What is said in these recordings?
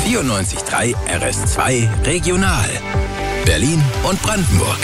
94.3 RS2 Regional. Berlin und Brandenburg.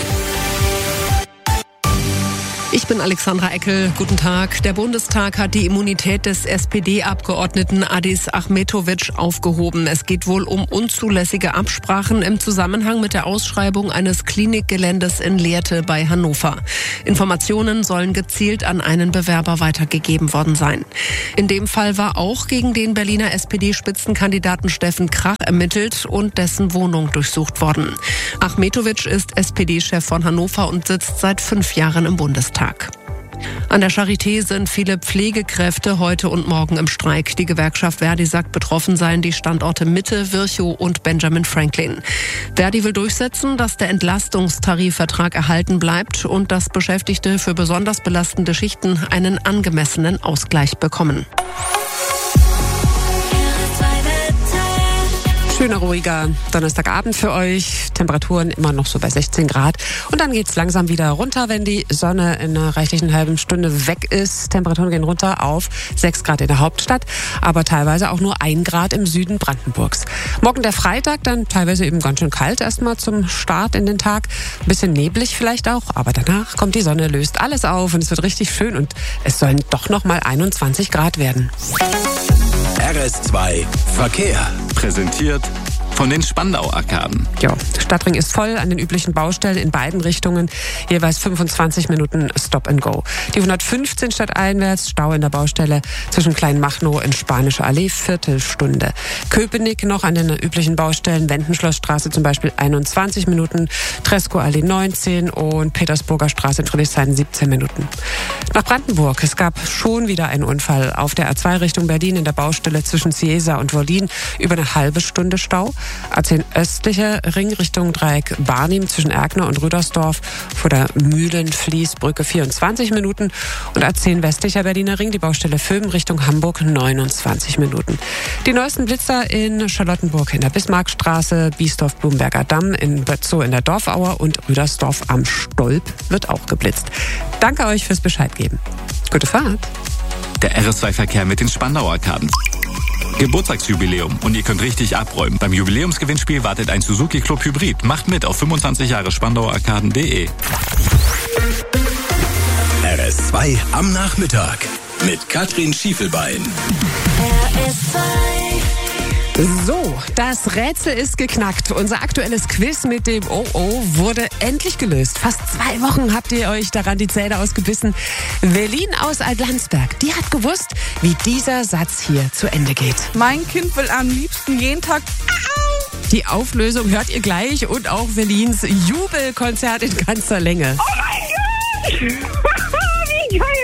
Ich bin Alexandra Eckel. Guten Tag. Der Bundestag hat die Immunität des SPD-Abgeordneten Adis Ahmetovic aufgehoben. Es geht wohl um unzulässige Absprachen im Zusammenhang mit der Ausschreibung eines Klinikgeländes in Lehrte bei Hannover. Informationen sollen gezielt an einen Bewerber weitergegeben worden sein. In dem Fall war auch gegen den Berliner SPD-Spitzenkandidaten Steffen Krach ermittelt und dessen Wohnung durchsucht worden. Ahmetovic ist SPD-Chef von Hannover und sitzt seit 5 Jahren im Bundestag. An der Charité sind viele Pflegekräfte heute und morgen im Streik. Die Gewerkschaft Verdi sagt, betroffen seien die Standorte Mitte, Virchow und Benjamin Franklin. Verdi will durchsetzen, dass der Entlastungstarifvertrag erhalten bleibt und dass Beschäftigte für besonders belastende Schichten einen angemessenen Ausgleich bekommen. Schöner, ruhiger Donnerstagabend für euch. Temperaturen immer noch so bei 16 Grad. Und dann geht's langsam wieder runter, wenn die Sonne in einer reichlichen halben Stunde weg ist. Temperaturen gehen runter auf 6 Grad in der Hauptstadt, aber teilweise auch nur 1 Grad im Süden Brandenburgs. Morgen der Freitag, dann teilweise eben ganz schön kalt erstmal zum Start in den Tag. Ein bisschen neblig vielleicht auch, aber danach kommt die Sonne, löst alles auf und es wird richtig schön und es sollen doch noch mal 21 Grad werden. RS2 Verkehr. Präsentiert von den Spandau-Arkaden. Ja, Stadtring ist voll an den üblichen Baustellen in beiden Richtungen. Jeweils 25 Minuten Stop and Go. Die 115 stadteinwärts, Stau in der Baustelle zwischen Kleinmachnow und Spanische Allee, Viertelstunde. Köpenick noch an den üblichen Baustellen, Wendenschlossstraße zum Beispiel 21 Minuten, Treskow Allee 19 und Petersburger Straße in Friedrichshain 17 Minuten. Nach Brandenburg. Es gab schon wieder einen Unfall auf der A2 Richtung Berlin in der Baustelle zwischen Ciesa und Wollin. Über eine halbe Stunde Stau. A10 östlicher Ring Richtung Dreieck Barnim zwischen Erkner und Rüdersdorf vor der Mühlenfließbrücke 24 Minuten und A10 westlicher Berliner Ring, die Baustelle Vöben Richtung Hamburg 29 Minuten. Die neuesten Blitzer in Charlottenburg in der Bismarckstraße, Biesdorf-Blumberger Damm, in Bötzow in der Dorfauer und Rüdersdorf am Stolp wird auch geblitzt. Danke euch fürs Bescheid geben. Gute Fahrt. Der RS2-Verkehr mit den Spandau-Arkaden. Geburtstagsjubiläum und ihr könnt richtig abräumen. Beim Jubiläumsgewinnspiel wartet ein Suzuki Club Hybrid. Macht mit auf 25 Jahre spandauarkaden.de. RS2 am Nachmittag mit Katrin Schiefelbein. RS2. So, das Rätsel ist geknackt. Unser aktuelles Quiz mit dem Oh-Oh wurde endlich gelöst. Fast 2 Wochen habt ihr euch daran die Zähne ausgebissen. Verlin aus Altlandsberg, die hat gewusst, wie dieser Satz hier zu Ende geht. Mein Kind will am liebsten jeden Tag... Die Auflösung hört ihr gleich und auch Verlins Jubelkonzert in ganzer Länge. Oh mein Gott! Wie geil!